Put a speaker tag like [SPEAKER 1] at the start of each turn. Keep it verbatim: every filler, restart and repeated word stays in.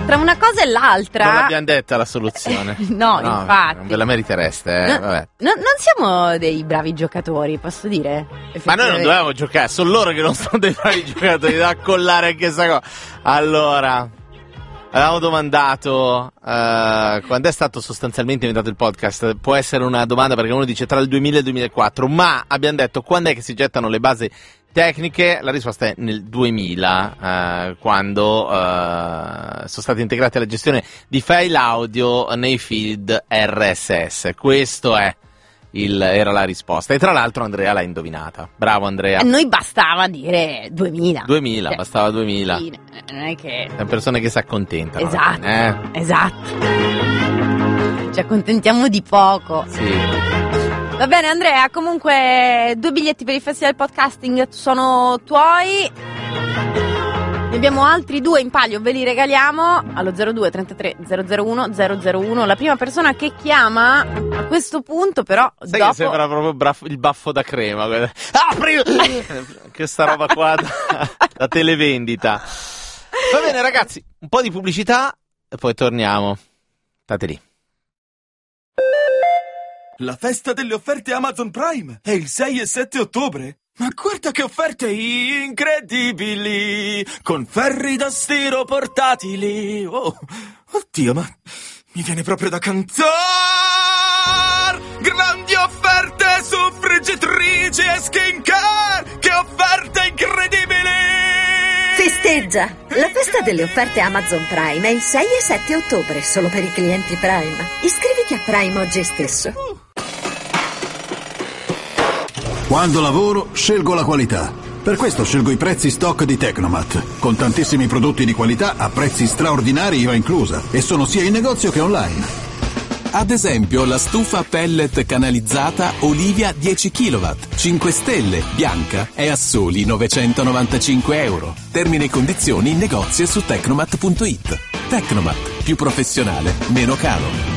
[SPEAKER 1] Tra una cosa e l'altra...
[SPEAKER 2] Non l'abbiamo detta la soluzione.
[SPEAKER 1] no, no, infatti.
[SPEAKER 2] Non ve la meritereste, eh?
[SPEAKER 1] No,
[SPEAKER 2] Vabbè.
[SPEAKER 1] no, non siamo dei bravi giocatori, posso dire?
[SPEAKER 2] Ma noi non dovevamo giocare, sono loro che non sono dei bravi giocatori, da accollare anche questa cosa. Allora, avevamo domandato, uh, quando è stato sostanzialmente inventato il podcast, può essere una domanda perché uno dice tra il duemila e il duemilaquattro, ma abbiamo detto quando è che si gettano le basi tecniche, la risposta è nel duemila, eh, quando eh, sono state integrate la gestione di file audio nei feed R S S. Questo è il, era la risposta. E tra l'altro Andrea l'ha indovinata. Bravo Andrea.
[SPEAKER 1] A noi bastava dire duemila.
[SPEAKER 2] duemila,
[SPEAKER 1] cioè,
[SPEAKER 2] bastava duemila.
[SPEAKER 1] Sì, non è che...
[SPEAKER 2] Sono persone che si accontentano.
[SPEAKER 1] Esatto,
[SPEAKER 2] eh?
[SPEAKER 1] esatto. Ci accontentiamo di poco.
[SPEAKER 2] Sì.
[SPEAKER 1] Va bene Andrea, comunque due biglietti per il Festival Podcasting sono tuoi. Ne abbiamo altri due in palio, ve li regaliamo allo zero due trentatré zero zero uno zero zero uno. La prima persona che chiama a questo punto però
[SPEAKER 2] sai
[SPEAKER 1] dopo...
[SPEAKER 2] che sembra proprio braf- il baffo da crema. Apri! Questa roba qua da, da televendita. Va bene ragazzi, un po' di pubblicità e poi torniamo. State lì.
[SPEAKER 3] La festa delle offerte Amazon Prime è il sei e sette ottobre. Ma guarda che offerte incredibili! Con ferri da stiro portatili. Oh, oddio, ma mi viene proprio da cantare! Grandi offerte su friggitrici e skincare! Che offerte incredibili!
[SPEAKER 4] Festeggia! La festa delle offerte Amazon Prime è il sei e sette ottobre, solo per i clienti Prime. Iscriviti a Prime oggi stesso.
[SPEAKER 5] Quando lavoro, scelgo la qualità. Per questo scelgo i prezzi stock di Tecnomat, con tantissimi prodotti di qualità a prezzi straordinari I V A inclusa, e sono sia in negozio che online.
[SPEAKER 6] Ad esempio la stufa pellet canalizzata Olivia dieci chilowatt, cinque stelle, bianca, è a soli novecentonovantacinque euro. Termini e condizioni in negozio su tecnomat punto it. Tecnomat, più professionale, meno caro.